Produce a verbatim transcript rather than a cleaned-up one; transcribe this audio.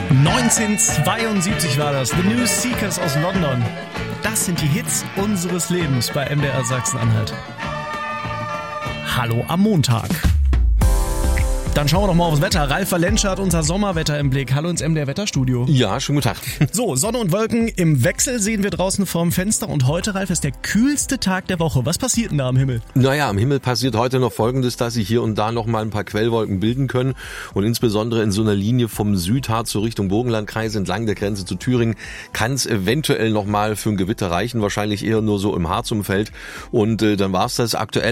neunzehnhundertzweiundsiebzig war das. The New Seekers aus London. Das sind die Hits unseres Lebens bei M D R Sachsen-Anhalt. Hallo am Montag. Dann schauen wir doch mal aufs Wetter. Ralf Valentscher hat unser Sommerwetter im Blick. Hallo ins M D R Wetterstudio. Ja, schönen guten Tag. So, Sonne und Wolken im Wechsel sehen wir draußen vorm Fenster. Und heute, Ralf, ist der kühlste Tag der Woche. Was passiert denn da am Himmel? Naja, am Himmel passiert heute noch Folgendes, dass sich hier und da noch mal ein paar Quellwolken bilden können. Und insbesondere in so einer Linie vom Südharz zur Richtung Burgenlandkreis entlang der Grenze zu Thüringen kann es eventuell noch mal für ein Gewitter reichen. Wahrscheinlich eher nur so im Harzumfeld. Und äh, dann war es das aktuell.